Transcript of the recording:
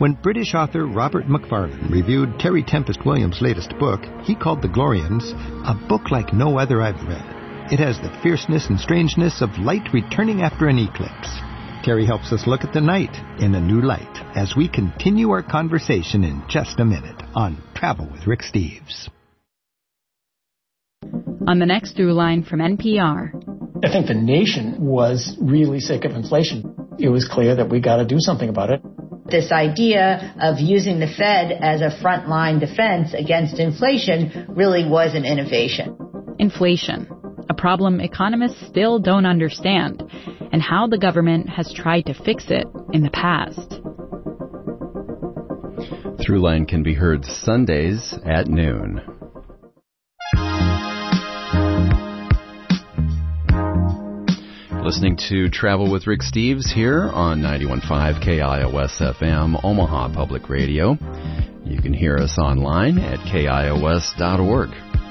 When British author Robert Macfarlane reviewed Terry Tempest Williams' latest book, he called The Glorians a book like no other I've read. It has the fierceness and strangeness of light returning after an eclipse. Terry helps us look at the night in a new light as we continue our conversation in just a minute on Travel with Rick Steves. On the next through line from NPR. I think the nation was really sick of inflation. It was clear that we got to do something about it. This idea of using the Fed as a frontline defense against inflation really was an innovation. Inflation, a problem economists still don't understand, and how the government has tried to fix it in the past. Throughline can be heard Sundays at noon. Listening to Travel with Rick Steves here on 91.5 KIOS FM, Omaha Public Radio. You can hear us online at KIOS.org.